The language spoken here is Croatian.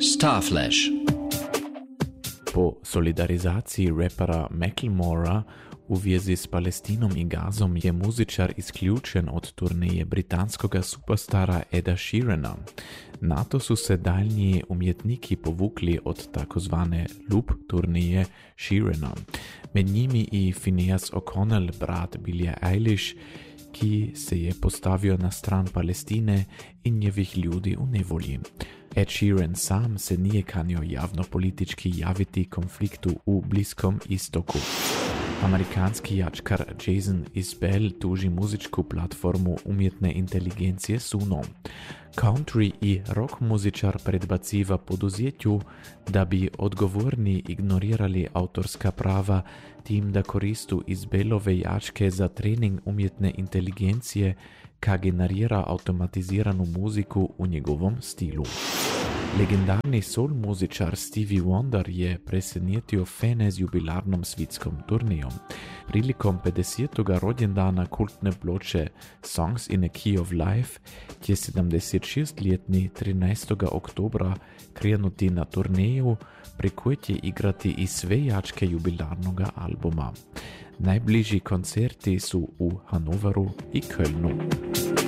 Starflash. Po solidarizaciji rapera Macklemora u vezi s Palestinom i Gazom je muzičar isključen od turneje britanskoga superstara Eda Sheerana. Na to su se daljnji umjetniki povukli od takozvane Loop turneje Sheerana. Med njimi i Phineas O'Connell, brat Billie Eilish, ki se je postavio na stran Palestine i njevih ljudi u nevolji. Ed Sheeran sam se nije kanio javno politički javiti konfliktu u Bliskom istoku. Amerikanski jačkar Jason Isbell tuži muzičku platformu umjetne inteligencije Suno. Country i rock muzičar predbaciva poduzetju da bi odgovorni ignorirali autorska prava tim da koristu Isbellove jačke za trening umjetne inteligencije ka generira automatiziranu muziku u njegovom stilu. Legendarni soul muzičar Stevie Wonder je presenetio fane z jubilarnom svitskom turnejom. Prilikom 50. rođendana kultne ploče Songs in a Key of Life je 76-letni 13. oktobra krenuti na turneju, preko je igrati i sve jačke jubilarnoga albuma. Najbliži koncerti su u Hanoveru i Kölnu.